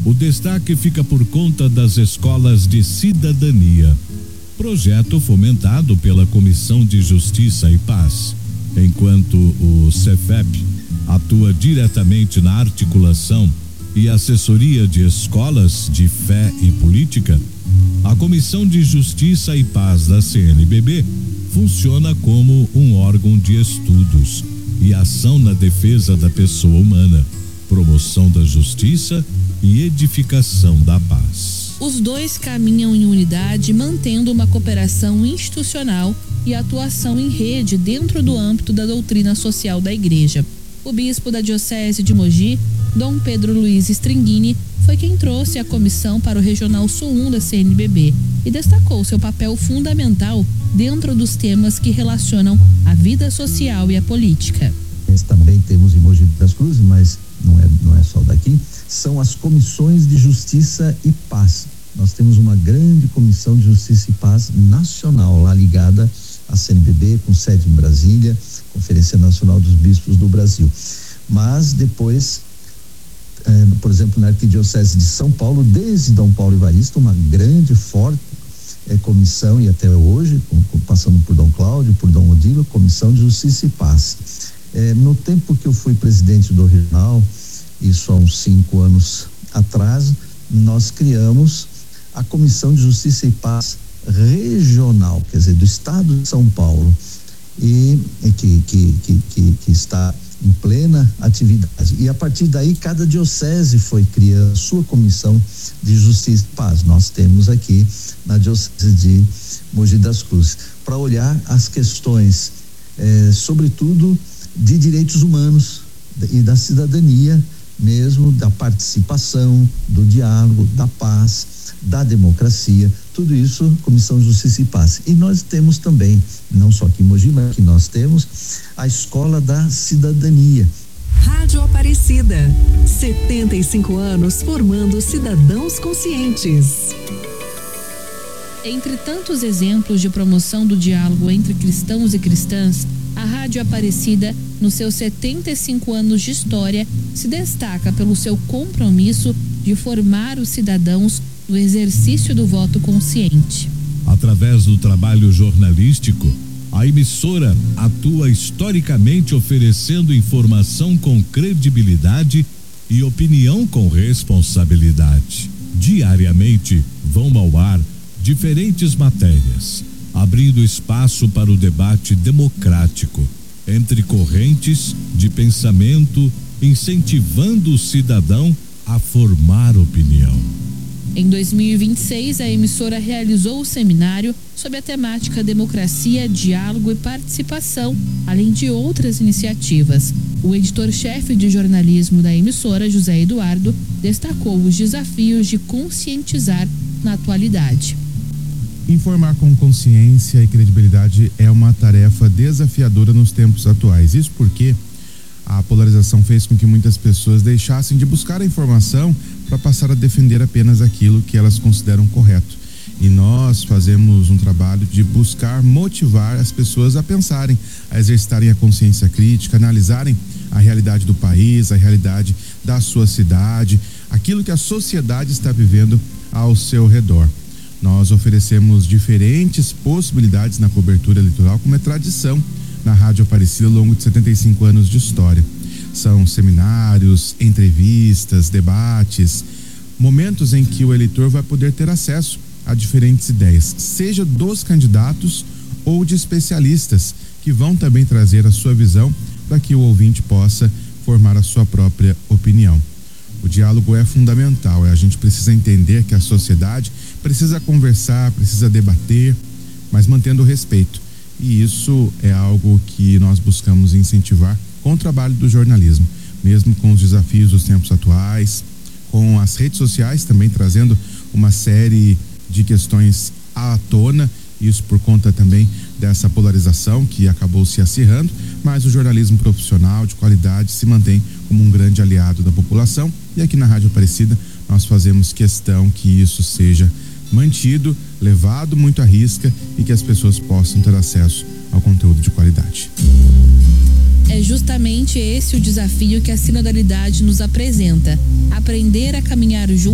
O destaque fica por conta das escolas de cidadania, projeto fomentado pela Comissão de Justiça e Paz. Enquanto o Cefep atua diretamente na articulação e assessoria de escolas de fé e política, a Comissão de Justiça e Paz da CNBB funciona como um órgão de estudos e ação na defesa da pessoa humana, promoção da justiça e edificação da paz. Os dois caminham em unidade, mantendo uma cooperação institucional e atuação em rede dentro do âmbito da doutrina social da Igreja. O bispo da Diocese de Mogi, Dom Pedro Luiz Stringini, foi quem trouxe a comissão para o Regional Sul 1 da CNBB e destacou seu papel fundamental dentro dos temas que relacionam a vida social e a política. Também temos em Mogi das Cruzes, mas não é só daqui, são as comissões de Justiça e Paz. Nós temos uma grande comissão de Justiça e Paz nacional lá ligada à CNBB, com sede em Brasília, Conferência Nacional dos Bispos do Brasil. Mas depois, por exemplo, na Arquidiocese de São Paulo, desde Dom Paulo Evaristo, uma grande, forte comissão, e até hoje, passando por Dom Cláudio, por Dom Odilo, Comissão de Justiça e Paz. No tempo que eu fui presidente do regional, isso há uns 5 anos atrás, nós criamos a Comissão de Justiça e Paz regional, quer dizer, do estado de São Paulo, e que está em plena atividade. E a partir daí, cada diocese foi criando a sua comissão de Justiça e Paz. Nós temos aqui na Diocese de Mogi das Cruzes, para olhar as questões, sobretudo, de direitos humanos e da cidadania mesmo, da participação, do diálogo, da paz, da democracia, tudo isso, Comissão de Justiça e Paz. E nós temos também, não só aqui em Mogi, mas que nós temos a Escola da Cidadania. Rádio Aparecida, 75 anos formando cidadãos conscientes. Entre tantos exemplos de promoção do diálogo entre cristãos e cristãs, a Rádio Aparecida, nos seus 75 anos de história, se destaca pelo seu compromisso de formar os cidadãos no exercício do voto consciente. Através do trabalho jornalístico, a emissora atua historicamente oferecendo informação com credibilidade e opinião com responsabilidade. Diariamente vão ao ar diferentes matérias, abrindo espaço para o debate democrático entre correntes de pensamento, incentivando o cidadão a formar opinião. Em 2026, a emissora realizou o seminário sob a temática Democracia, Diálogo e Participação, além de outras iniciativas. O editor-chefe de jornalismo da emissora, José Eduardo, destacou os desafios de conscientizar na atualidade. Informar com consciência e credibilidade é uma tarefa desafiadora nos tempos atuais. Isso porque a polarização fez com que muitas pessoas deixassem de buscar a informação para passar a defender apenas aquilo que elas consideram correto. E nós fazemos um trabalho de buscar motivar as pessoas a pensarem, a exercitarem a consciência crítica, analisarem a realidade do país, a realidade da sua cidade, aquilo que a sociedade está vivendo ao seu redor. Nós oferecemos diferentes possibilidades na cobertura eleitoral, como é tradição na Rádio Aparecida ao longo de 75 anos de história. São seminários, entrevistas, debates, momentos em que o eleitor vai poder ter acesso a diferentes ideias, seja dos candidatos ou de especialistas, que vão também trazer a sua visão para que o ouvinte possa formar a sua própria opinião. O diálogo é fundamental, a gente precisa entender que a sociedade precisa conversar, precisa debater, mas mantendo o respeito. E isso é algo que nós buscamos incentivar com o trabalho do jornalismo, mesmo com os desafios dos tempos atuais, com as redes sociais também trazendo uma série de questões à tona, isso por conta também dessa polarização que acabou se acirrando, mas o jornalismo profissional de qualidade se mantém como um grande aliado da população, e aqui na Rádio Aparecida nós fazemos questão que isso seja mantido, levado muito à risca e que as pessoas possam ter acesso ao conteúdo de qualidade. É justamente esse o desafio que a sinodalidade nos apresenta: aprender a caminhar juntos